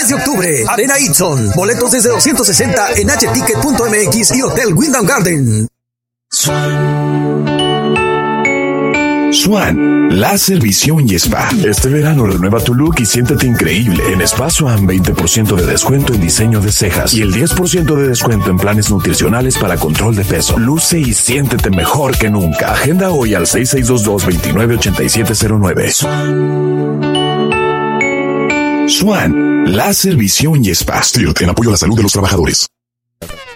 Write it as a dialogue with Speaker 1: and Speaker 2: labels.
Speaker 1: 10 de octubre, Arena Itson. Boletos desde 260 en hticket.mx y Hotel Wyndham Garden.
Speaker 2: Swan, láser, visión y spa. Este verano renueva tu look y siéntete increíble. En Spa Swan, 20% de descuento en diseño de cejas y el 10% de descuento en planes nutricionales para control de peso. Luce y siéntete mejor que nunca. Agenda hoy al 6622-298709. Swan, láser, visión y spa.
Speaker 3: Stilt, en apoyo a la salud de los trabajadores.